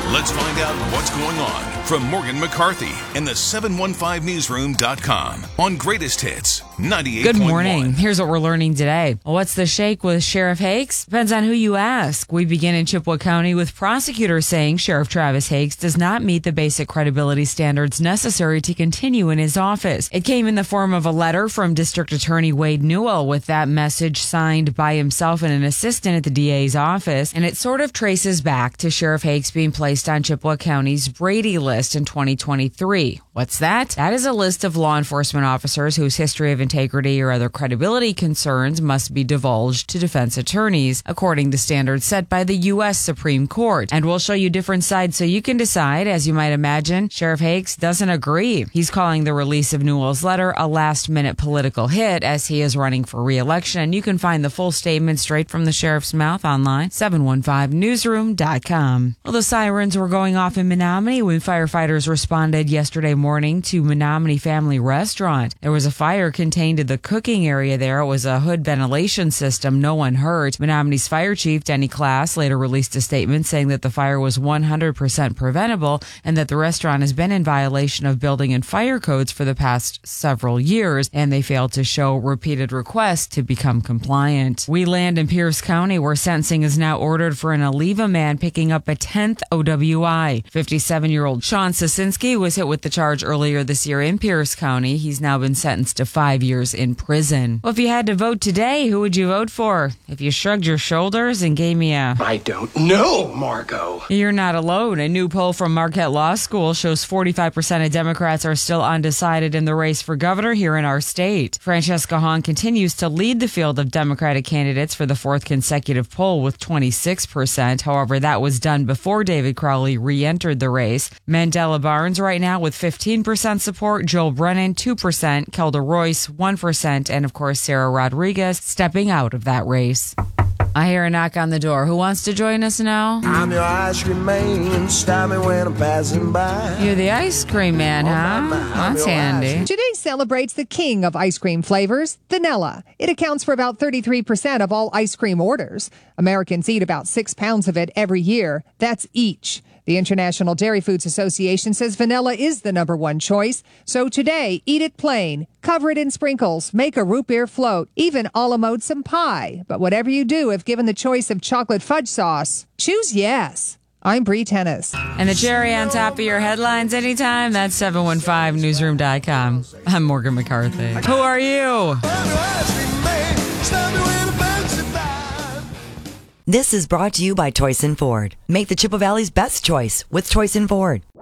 Let's find out what's going on from Morgan McCarthy in the 715newsroom.com on Greatest Hits 98.1. Good morning. Here's what we're learning today. What's the shake with Sheriff Hakes? Depends on who you ask. We begin in Chippewa County with prosecutors saying Sheriff Travis Hakes does not meet the basic credibility standards necessary to continue in his office. It came in the form of a letter from District Attorney Wade Newell, with that message signed by himself and an assistant at the DA's office, and it sort of traces back to Sheriff Hakes being placed on Chippewa County's Brady list in 2023. What's that? That is a list of law enforcement officers whose history of integrity or other credibility concerns must be divulged to defense attorneys, according to standards set by the U.S. Supreme Court. And we'll show you different sides so you can decide. As you might imagine, Sheriff Hakes doesn't agree. He's calling the release of Newell's letter a last-minute political hit as he is running for re-election. And you can find the full statement straight from the sheriff's mouth online, 715newsroom.com. Well, the sirens were going off in Menominee when firefighters responded yesterday morning to Menominee Family Restaurant. There was a fire contained in the cooking area there. It was a hood ventilation system. No one hurt. Menominee's fire chief, Denny Class, later released a statement saying that the fire was 100% preventable and that the restaurant has been in violation of building and fire codes for the past several years, and they failed to show repeated requests to become compliant. We land in Pierce County, where sentencing is now ordered for an Oliva man picking up a 10th OWI. 57-year-old Sean Sosinski was hit with the charge earlier this year in Pierce County. He's now been sentenced to 5 years in prison. Well, if you had to vote today, who would you vote for? If you shrugged your shoulders and gave me a I don't know, Margot. You're not alone. A new poll from Marquette Law School shows 45% of Democrats are still undecided in the race for governor here in our state. Francesca Hahn continues to lead the field of Democratic candidates for the fourth consecutive poll with 26%. However, that was done before David Crowley re-entered the race. Mandela Barnes right now with 15% support, Joel Brennan 2%, Kelda Royce 1%, and of course Sarah Rodriguez stepping out of that race. I hear a knock on the door. Who wants to join us now? I'm your ice cream man. Stop me when I'm passing by. You're the ice cream man, huh? That's handy. Today celebrates the king of ice cream flavors, vanilla. It accounts for about 33% of all ice cream orders. Americans eat about 6 pounds of it every year. That's each. The International Dairy Foods Association says vanilla is the number one choice. So today, eat it plain, cover it in sprinkles, make a root beer float, even a la mode some pie. But whatever you do, if given the choice of chocolate fudge sauce, choose yes. I'm Bree Tennis. And the cherry on top of your headlines anytime, that's 715newsroom.com. I'm Morgan McCarthy. Who are you? This is brought to you by Toyson Ford. Make the Chippewa Valley's best choice with Toyson Ford.